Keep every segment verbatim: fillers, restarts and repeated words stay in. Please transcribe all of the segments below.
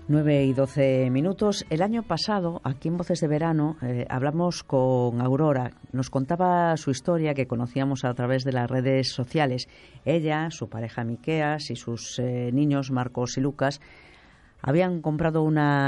nueve y doce minutos. El año pasado, aquí en Voces de Verano, eh, hablamos con Aurora. Nos contaba su historia, que conocíamos a través de las redes sociales. Ella, su pareja Miqueas y sus eh, niños Marcos y Lucas habían comprado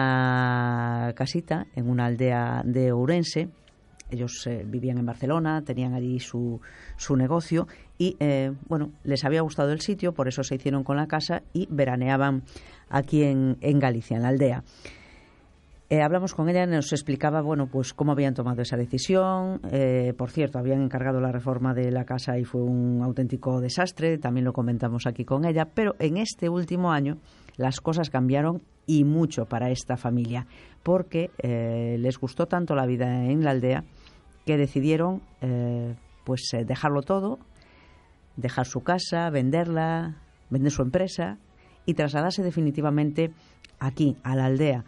una casita en una aldea de Ourense. Ellos eh, vivían en Barcelona, tenían allí su, su negocio y, eh, bueno, les había gustado el sitio, por eso se hicieron con la casa y veraneaban aquí en, en Galicia, en la aldea. Eh, hablamos con ella, nos explicaba, bueno, pues cómo habían tomado esa decisión. Eh, por cierto, habían encargado la reforma de la casa y fue un auténtico desastre, también lo comentamos aquí con ella, pero en este último año las cosas cambiaron y mucho para esta familia, porque eh, les gustó tanto la vida en la aldea que decidieron eh, pues eh, dejarlo todo, dejar su casa, venderla, vender su empresa y trasladarse definitivamente aquí, a la aldea,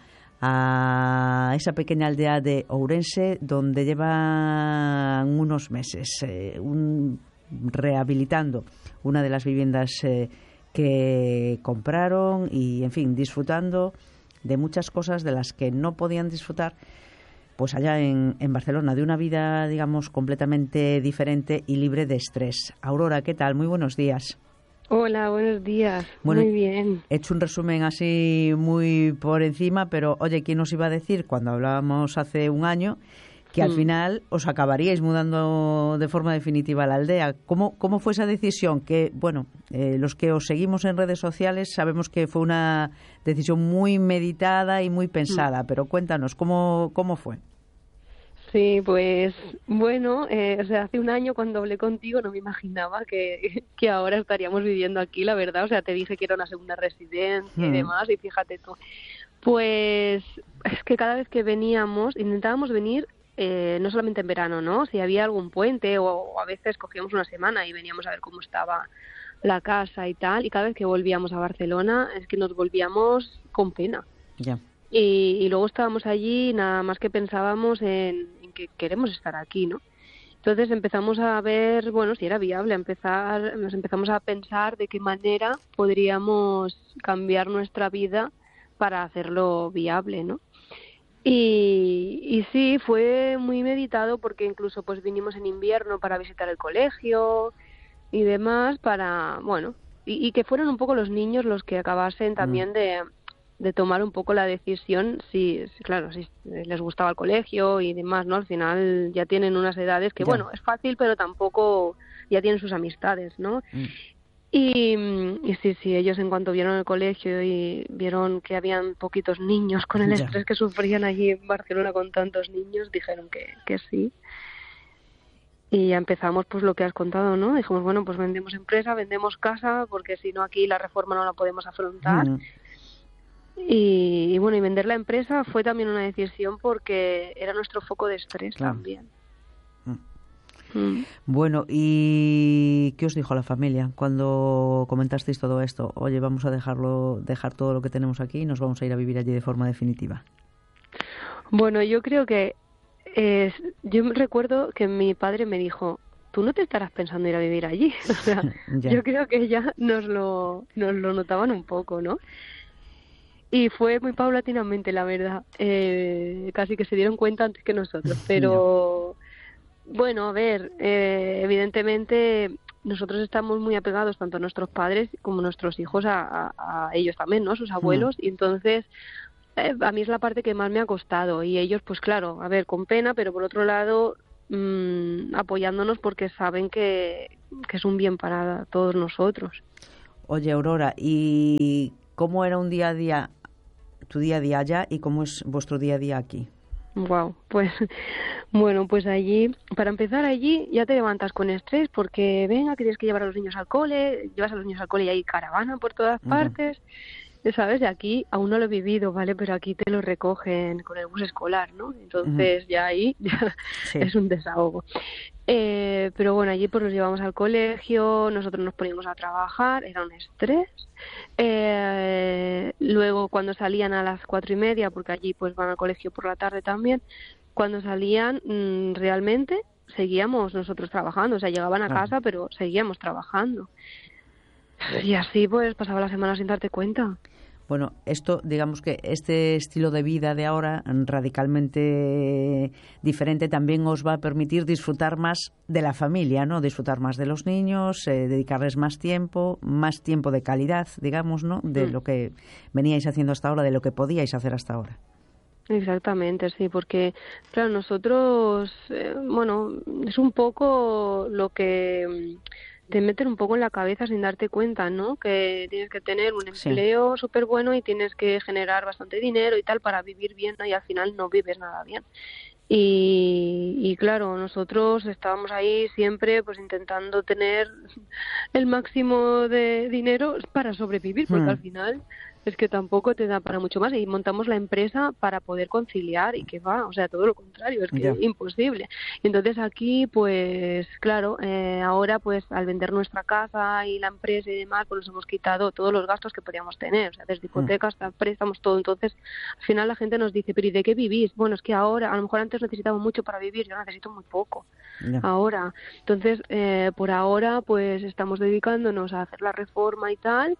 a esa pequeña aldea de Ourense, donde llevan unos meses eh, un, rehabilitando una de las viviendas eh, que compraron y, en fin, disfrutando de muchas cosas de las que no podían disfrutar pues allá en, en Barcelona, de una vida, digamos, completamente diferente y libre de estrés. Aurora, ¿qué tal? Muy buenos días. Hola, buenos días. Bueno, muy bien. He hecho un resumen así muy por encima, pero oye, ¿quién nos iba a decir cuando hablábamos hace un año que al mm. final os acabaríais mudando de forma definitiva a la aldea? ¿Cómo, cómo fue esa decisión? Que, bueno, eh, los que os seguimos en redes sociales sabemos que fue una decisión muy meditada y muy pensada, mm. pero cuéntanos, ¿cómo, cómo fue? Sí, pues bueno, eh, o sea, hace un año cuando hablé contigo no me imaginaba que, que ahora estaríamos viviendo aquí, la verdad. O sea, te dije que era una segunda residencia mm. y demás, y fíjate tú. Pues es que cada vez que veníamos, intentábamos venir eh, no solamente en verano, ¿no? Si había algún puente o, o a veces cogíamos una semana y veníamos a ver cómo estaba la casa y tal. Y cada vez que volvíamos a Barcelona es que nos volvíamos con pena. Ya. Yeah. Y, y luego estábamos allí, nada más que pensábamos en, en que queremos estar aquí, ¿no? Entonces empezamos a ver, bueno, si era viable, empezar, nos empezamos a pensar de qué manera podríamos cambiar nuestra vida para hacerlo viable, ¿no? Y, y sí, fue muy meditado porque incluso pues vinimos en invierno para visitar el colegio y demás, para, bueno, y, y que fueran un poco los niños los que acabasen también mm. de... de tomar un poco la decisión, si, si claro, si les gustaba el colegio y demás, ¿no? Al final ya tienen unas edades que, ya. bueno, es fácil, pero tampoco ya tienen sus amistades, ¿no? Mm. Y, y sí, sí, ellos en cuanto vieron el colegio y vieron que habían poquitos niños con el estrés ya. que sufrían allí en Barcelona con tantos niños, dijeron que, que sí. Y ya empezamos pues lo que has contado, ¿no? Dijimos, bueno, pues vendemos empresa, vendemos casa, porque si no aquí la reforma no la podemos afrontar. Mm. Y, y bueno, y vender la empresa fue también una decisión porque era nuestro foco de estrés claro. también. Mm. Mm. Bueno, ¿y qué os dijo la familia cuando comentasteis todo esto? Oye, vamos a dejarlo, dejar todo lo que tenemos aquí y nos vamos a ir a vivir allí de forma definitiva. Bueno, yo creo que eh, yo recuerdo que mi padre me dijo, tú no te estarás pensando ir a vivir allí. O sea, yo creo que ya nos lo, nos lo notaban un poco, ¿no? Y fue muy paulatinamente, la verdad. Eh, casi que se dieron cuenta antes que nosotros. Pero, no. bueno, a ver, eh, evidentemente nosotros estamos muy apegados tanto a nuestros padres como a nuestros hijos, a, a, a ellos también, ¿no? Sus abuelos. Mm. Y entonces, eh, a mí es la parte que más me ha costado. Y ellos, pues claro, a ver, con pena, pero por otro lado, mmm, apoyándonos porque saben que, que es un bien para todos nosotros. Oye, Aurora, ¿y cómo era un día a día, tu día a día allá y cómo es vuestro día a día aquí? Wow, pues bueno, pues allí, para empezar allí ya te levantas con estrés porque venga, que tienes que llevar a los niños al cole, llevas a los niños al cole y hay caravana por todas partes, uh-huh. ¿sabes? De aquí aún no lo he vivido, ¿vale? Pero aquí te lo recogen con el bus escolar, ¿no? Entonces uh-huh. ya ahí ya sí. es un desahogo. Eh, pero bueno, allí pues los llevamos al colegio, nosotros nos poníamos a trabajar, era un estrés. Eh, luego cuando salían a las cuatro y media, porque allí pues van al colegio por la tarde también, cuando salían mmm, realmente seguíamos nosotros trabajando, o sea, llegaban a ah. casa pero seguíamos trabajando. Y así pues pasaba la semana sin darte cuenta. Bueno, esto, digamos que este estilo de vida de ahora, radicalmente diferente, también os va a permitir disfrutar más de la familia, ¿no? Disfrutar más de los niños, eh, dedicarles más tiempo, más tiempo de calidad, digamos, ¿no? De mm. lo que veníais haciendo hasta ahora, de lo que podíais hacer hasta ahora. Exactamente, sí, porque, claro, nosotros, eh, bueno, es un poco lo que te meten un poco en la cabeza sin darte cuenta, ¿no? Que tienes que tener un empleo sí. súper bueno y tienes que generar bastante dinero y tal para vivir bien, ¿no? Y al final no vives nada bien. Y, y claro, nosotros estábamos ahí siempre pues intentando tener el máximo de dinero para sobrevivir, porque hmm. al final es que tampoco te da para mucho más, y montamos la empresa para poder conciliar y que va, o sea, todo lo contrario, es que yeah. es imposible. Y entonces aquí, pues claro, eh, ahora pues al vender nuestra casa y la empresa y demás, pues nos hemos quitado todos los gastos que podíamos tener, o sea, desde hipotecas hasta préstamos, todo. Entonces, al final la gente nos dice, pero ¿y de qué vivís? Bueno, es que ahora, a lo mejor antes necesitaba mucho para vivir, yo necesito muy poco yeah. ahora. Entonces, eh, por ahora, pues estamos dedicándonos a hacer la reforma y tal,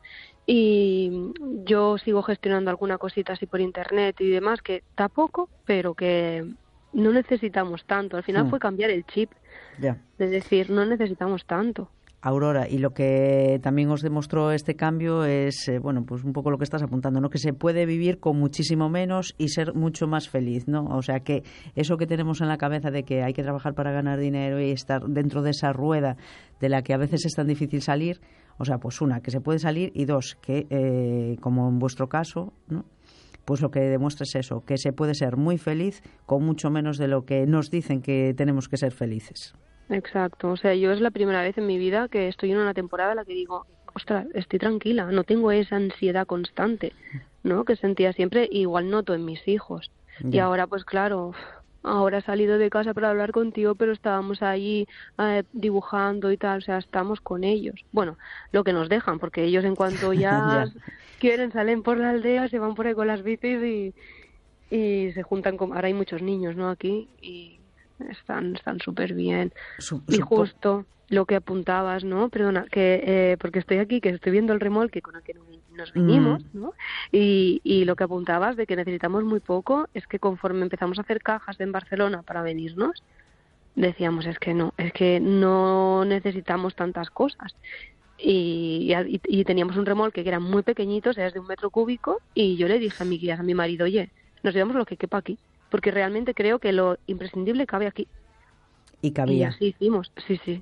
y yo sigo gestionando alguna cosita así por internet y demás, que está poco, pero que no necesitamos tanto. Al final hmm. fue cambiar el chip, yeah. es decir, no necesitamos tanto. Aurora, y lo que también os demostró este cambio es, eh, bueno, pues un poco lo que estás apuntando, ¿no? Que se puede vivir con muchísimo menos y ser mucho más feliz, ¿no? O sea, que eso que tenemos en la cabeza de que hay que trabajar para ganar dinero y estar dentro de esa rueda de la que a veces es tan difícil salir, o sea, pues una, que se puede salir, y dos, que eh, como en vuestro caso, ¿no? Pues lo que demuestra es eso, que se puede ser muy feliz con mucho menos de lo que nos dicen que tenemos que ser felices. Exacto, o sea, yo es la primera vez en mi vida que estoy en una temporada en la que digo, ostras, estoy tranquila, no tengo esa ansiedad constante, ¿no? Que sentía siempre, igual noto en mis hijos. Yeah. Y ahora, pues claro, ahora he salido de casa para hablar contigo, pero estábamos allí eh, dibujando y tal, o sea, estamos con ellos. Bueno, lo que nos dejan, porque ellos en cuanto ya yeah. quieren, salen por la aldea, se van por ahí con las bicis y, y se juntan con... Ahora hay muchos niños, ¿no? Aquí, y están están súper bien. Su, y justo lo que apuntabas, ¿no? Perdona, que eh, porque estoy aquí, que estoy viendo el remolque con el que nos vinimos, mm. ¿no? Y, y lo que apuntabas de que necesitamos muy poco es que conforme empezamos a hacer cajas en Barcelona para venirnos, decíamos, es que no, es que no necesitamos tantas cosas. Y, y, y teníamos un remolque que era muy pequeñito, o sea, es de un metro cúbico, y yo le dije a mi guía, a mi marido, oye, nos llevamos lo que quepa aquí, porque realmente creo que lo imprescindible cabe aquí. Y cabía. Y así hicimos, sí, sí.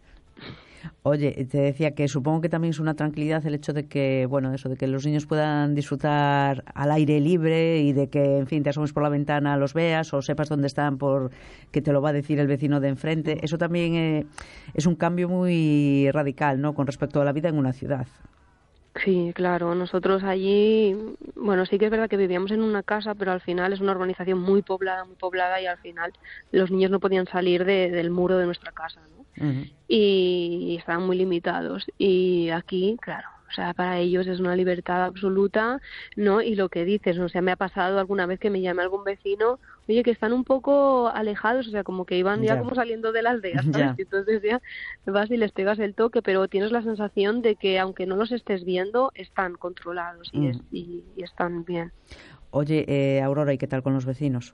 Oye, te decía que supongo que también es una tranquilidad el hecho de que, bueno, eso, de que los niños puedan disfrutar al aire libre y de que, en fin, te asomes por la ventana, los veas o sepas dónde están por que te lo va a decir el vecino de enfrente. Eso también eh, es un cambio muy radical, ¿no?, con respecto a la vida en una ciudad. Sí, claro. Nosotros allí, bueno, sí que es verdad que vivíamos en una casa, pero al final es una urbanización muy poblada, muy poblada, y al final los niños no podían salir de, del muro de nuestra casa, ¿no? Uh-huh. y, y estaban muy limitados. Y aquí, claro, o sea, para ellos es una libertad absoluta, ¿no? Y lo que dices, o sea, me ha pasado alguna vez que me llame algún vecino, oye, que están un poco alejados, o sea, como que iban ya, ya como saliendo de la aldea, ¿sabes? Ya. Entonces ya vas y les pegas el toque, pero tienes la sensación de que aunque no los estés viendo, están controlados y, mm. es, y, y están bien. Oye, eh, Aurora, ¿y qué tal con los vecinos?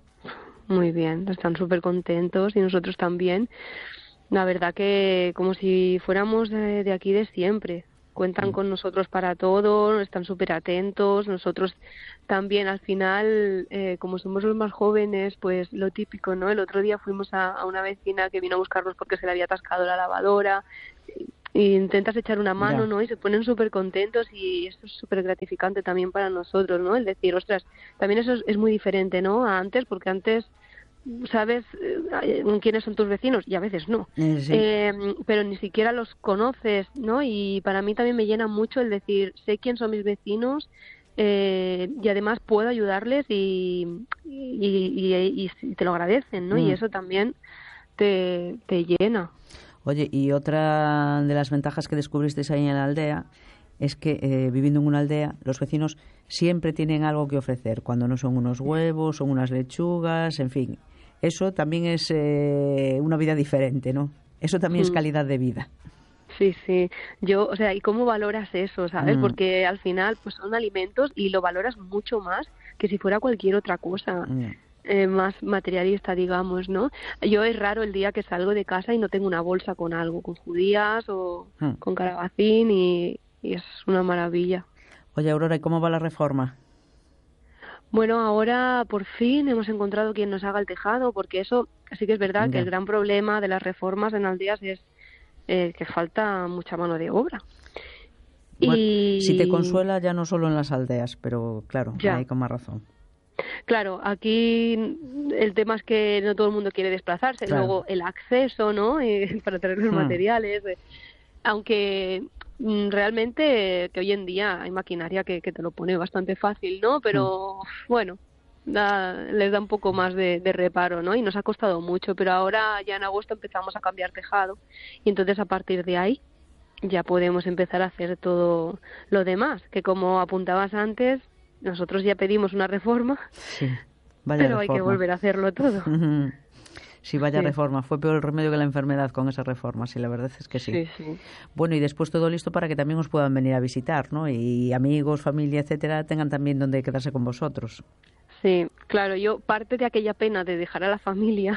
Muy bien, están súper contentos y nosotros también. La verdad que como si fuéramos de, de aquí de siempre. Cuentan con nosotros para todo, están súper atentos. Nosotros también, al final, eh, como somos los más jóvenes, pues lo típico, ¿no? El otro día fuimos a, a una vecina que vino a buscarnos porque se le había atascado la lavadora, y intentas echar una mano, yeah. ¿no? Y se ponen súper contentos, y esto es súper gratificante también para nosotros, ¿no? El decir, ostras, también eso es, es muy diferente, ¿no?, a antes, porque antes sabes eh, quiénes son tus vecinos y a veces no, sí. eh, pero ni siquiera los conoces, ¿no? Y para mí también me llena mucho el decir, sé quién son mis vecinos, eh, y además puedo ayudarles y, y, y, y te lo agradecen, ¿no? Mm. Y eso también te, te llena. Oye, y otra de las ventajas que descubristeis ahí en la aldea es que eh, viviendo en una aldea, los vecinos siempre tienen algo que ofrecer, cuando no son unos huevos, son unas lechugas, en fin. Eso también es eh, una vida diferente, ¿no? Eso también mm. es calidad de vida. Sí, sí. Yo, o sea, ¿y cómo valoras eso, sabes? Mm. Porque al final, pues son alimentos y lo valoras mucho más que si fuera cualquier otra cosa. Mm. Eh, más materialista, digamos, ¿no? Yo es raro el día que salgo de casa y no tengo una bolsa con algo, con judías o Mm. con calabacín y, y es una maravilla. Oye, Aurora, ¿y cómo va la reforma? Bueno, ahora por fin hemos encontrado quien nos haga el tejado, porque eso sí que es verdad que Ya. el gran problema de las reformas en aldeas es eh, que falta mucha mano de obra. Bueno, Y si te consuela, ya no solo en las aldeas, pero claro, Ya. hay con más razón. Claro, aquí el tema es que no todo el mundo quiere desplazarse. Claro. Luego el acceso, ¿no? Eh, para traer los Hmm. materiales. eh, Aunque mm, realmente que hoy en día hay maquinaria que, que te lo pone bastante fácil, ¿no? Pero bueno, da- les da un poco más de, de reparo, ¿no? Y nos ha costado mucho, pero ahora ya en agosto empezamos a cambiar tejado y entonces a partir de ahí ya podemos empezar a hacer todo lo demás, que como apuntabas antes, nosotros ya pedimos una reforma, Sí, vaya pero hay que reforma. volver a hacerlo todo. Ujú. Sí, vaya Sí. reforma. Fue peor el remedio que la enfermedad con esa reforma, sí, la verdad es que sí. Sí, sí. Bueno, y después todo listo para que también os puedan venir a visitar, ¿no? Y amigos, familia, etcétera, tengan también donde quedarse con vosotros. Sí, claro, yo parte de aquella pena de dejar a la familia,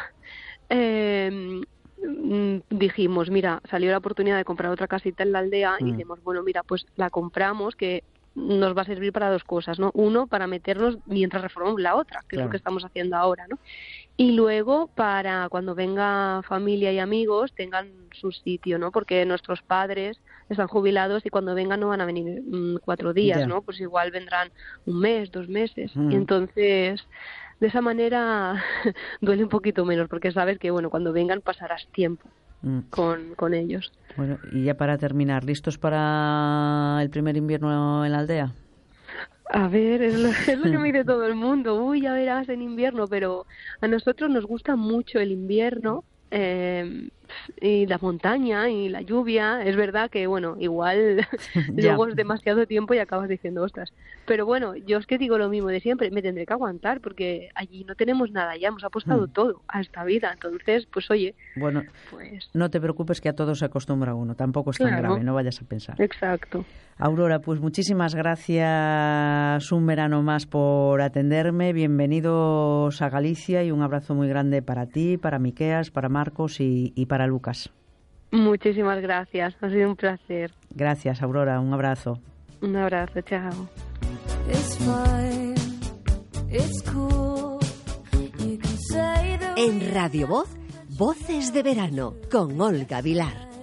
eh, mm, dijimos, mira, salió la oportunidad de comprar otra casita en la aldea y Mm. dijimos, bueno, mira, pues la compramos, que nos va a servir para dos cosas, ¿no? Uno, para meternos mientras reformamos la otra, que es Claro. lo que estamos haciendo ahora, ¿no? Y luego para cuando venga familia y amigos tengan su sitio, ¿no? Porque nuestros padres están jubilados y cuando vengan no van a venir mm, cuatro días, Ya. ¿no? Pues igual vendrán un mes, dos meses. Mm. Y entonces, de esa manera duele un poquito menos porque sabes que, bueno, cuando vengan pasarás tiempo Mm. con, con ellos. Bueno, y ya para terminar, ¿listos para el primer invierno en la aldea? A ver, es lo, es lo que me dice todo el mundo. Uy, ya verás en invierno, pero a nosotros nos gusta mucho el invierno eh, y la montaña y la lluvia. Es verdad que, bueno, igual Ya. luego es demasiado tiempo y acabas diciendo, ostras. Pero bueno, yo es que digo lo mismo de siempre, me tendré que aguantar porque allí no tenemos nada, ya hemos apostado Mm. todo a esta vida. Entonces, pues oye, Bueno, pues no te preocupes que a todo se acostumbra uno, tampoco es tan Claro. grave, no vayas a pensar. exacto. Aurora, pues muchísimas gracias un verano más por atenderme. Bienvenidos a Galicia y un abrazo muy grande para ti, para Miqueas, para Marcos y, y para Lucas. Muchísimas gracias, ha sido un placer. Gracias, Aurora, un abrazo. Un abrazo, chao. It's fine, it's cool. You can say the En Radio Voz, Voces de Verano, con Olga Vilar.